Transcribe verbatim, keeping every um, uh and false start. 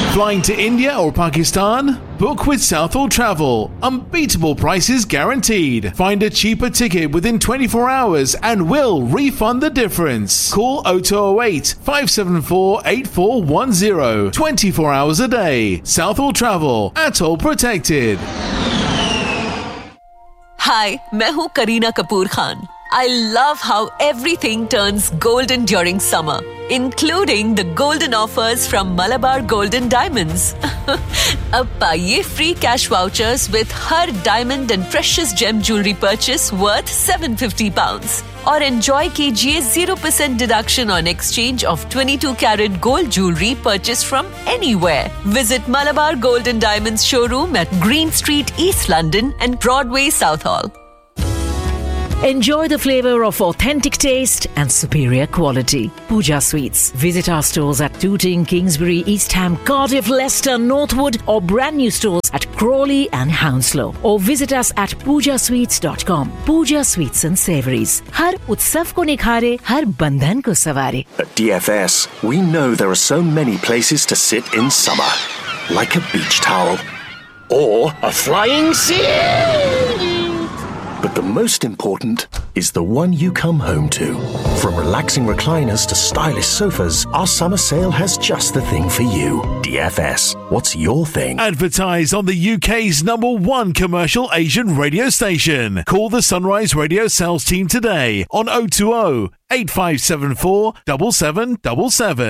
Flying to India or Pakistan? Book with Southall Travel. Unbeatable prices guaranteed. Find a cheaper ticket within twenty-four hours and we'll refund the difference. Call oh two oh eight, five seven four, eight four one oh. twenty-four hours a day. Southall Travel. Atoll protected. Hi, मैं हूँ Kareena Kapoor Khan. I love how everything turns golden during summer, including the golden offers from Malabar Golden Diamonds. अब पाइए free cash vouchers with her diamond and precious gem jewelry purchase worth seven hundred fifty pounds. और enjoy कीजिए zero percent deduction on exchange of twenty-two carat gold jewelry purchased from anywhere. Visit Malabar Golden Diamonds showroom at Green Street, East London and Broadway, Southall. Enjoy the flavor of authentic taste and superior quality. Pooja Sweets. Visit our stores at Tooting, Kingsbury, East Ham, Cardiff, Leicester, Northwood, or brand new stores at Crawley and Hounslow. Or visit us at pooja sweets dot com. Pooja Sweets and Savouries. Har utsav ko nikhare, har bandhan ko saware. At D F S, we know there are so many places to sit in summer. Like a beach towel. Or a flying seal. But the most important is the one you come home to. From relaxing recliners to stylish sofas, our summer sale has just the thing for you. D F S, what's your thing? Advertise on the U K's number one commercial Asian radio station. Call the Sunrise Radio sales team today on oh two oh, eight five seven four, seven seven seven seven.